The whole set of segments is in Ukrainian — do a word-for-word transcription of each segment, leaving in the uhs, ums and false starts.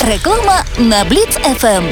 Реклама на Бліц еф ем.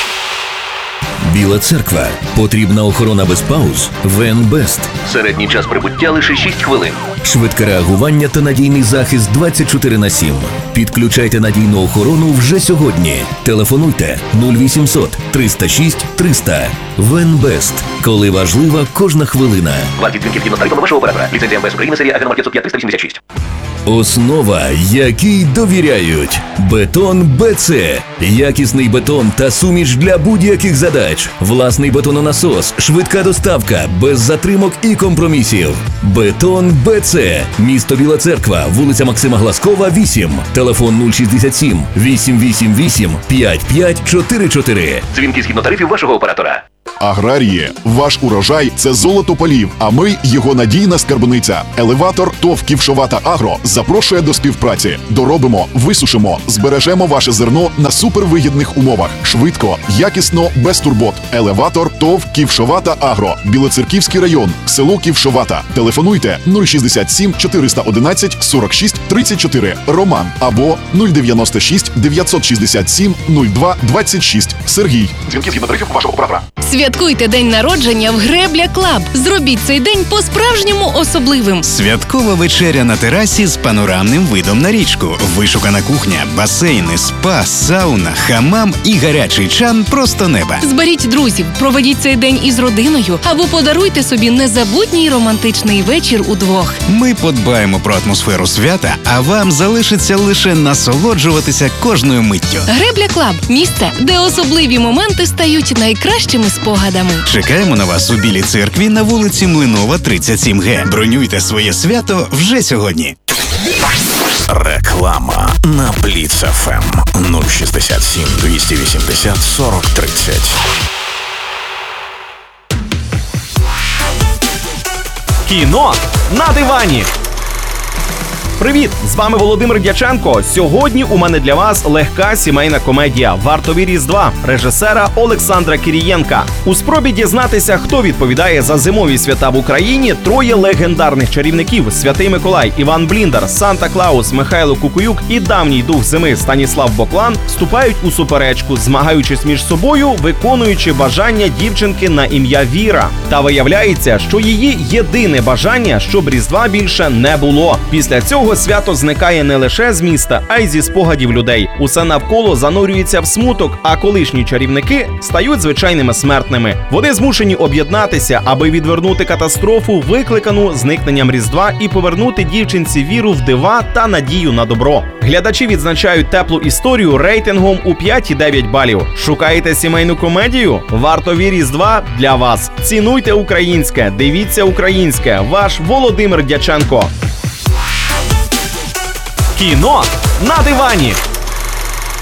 Біла церква. Потрібна охорона без пауз? Венбест. Середній час прибуття лише шість хвилин. Швидке реагування та надійний захист двадцять чотири на сім. Підключайте надійну охорону вже сьогодні. Телефонуйте нуль вісімсот триста шість триста. Венбест. Коли важлива кожна хвилина. Вартість дзвінків згідно з тарифами вашого оператора. Ліцензія ем ве ес України, серія Агеномар п'ятсот п'ять триста вісімдесят шість. Основа, якій довіряють. Бетон БЦ. Якісний бетон та суміш для будь-яких задач. Власний бетононасос, швидка доставка, без затримок і компромісів. Бетон БЦ. Місто Біла Церква, вулиця Максима Глазкова, вісім. Телефон нуль шістдесят сім вісімсот вісімдесят вісім п'ятдесят п'ять чотирюдесят чотири. Дзвінки згідно тарифів вашого оператора. Аграрії, ваш урожай – це золото полів, а ми – його надійна скарбниця. Елеватор ТОВ «Ківшовата Агро» запрошує до співпраці. Доробимо, висушимо, збережемо ваше зерно на супервигідних умовах. Швидко, якісно, без турбот. Елеватор ТОВ «Ківшовата Агро». Білоцерківський район, село Ківшовата. Телефонуйте нуль шістдесят сім чотириста одинадцять сорок шість тридцять чотири Роман або нуль дев'яносто шість дев'ятсот шістдесят сім нуль два двадцять шість Сергій. Дзвінки згідно тарифів вашого оператора. Святкуйте день народження в Гребля Клаб. Зробіть цей день по-справжньому особливим. Святкова вечеря на терасі з панорамним видом на річку. Вишукана кухня, басейни, спа, сауна, хамам і гарячий чан просто неба. Зберіть друзів, проведіть цей день із родиною або подаруйте собі незабутній романтичний вечір удвох. Ми подбаємо про атмосферу свята, а вам залишиться лише насолоджуватися кожною миттю. Гребля Клаб – місце, де особливі моменти стають найкращими спогадами. Чекаємо на вас у Білій Церкві на вулиці Млинова, тридцять сім Г. Бронюйте своє свято вже сьогодні. Реклама на Бліц еф ем нуль шістдесят сім двісті вісімдесят сорок тридцять. Кіно на дивані. Привіт! З вами Володимир Дяченко. Сьогодні у мене для вас легка сімейна комедія «Вартові Різдва» режисера Олександра Кірієнка. У спробі дізнатися, хто відповідає за зимові свята в Україні, троє легендарних чарівників – Святий Миколай, Іван Бліндар, Санта-Клаус, Михайло Кукуюк і давній дух зими Станіслав Боклан вступають у суперечку, змагаючись між собою, виконуючи бажання дівчинки на ім'я Віра. Та виявляється, що її єдине бажання, щоб Різдва більше не було. Після цього свято зникає не лише з міста, а й зі спогадів людей. Усе навколо занурюється в смуток, а колишні чарівники стають звичайними смертними. Вони змушені об'єднатися, аби відвернути катастрофу, викликану зникненням Різдва, і повернути дівчинці віру в дива та надію на добро. Глядачі відзначають теплу історію рейтингом у п'ять і дев'ять балів. Шукаєте сімейну комедію? «Вартові Різдва» для вас. Цінуйте українське, дивіться українське. Ваш Володимир Дяченко. Кіно на дивані.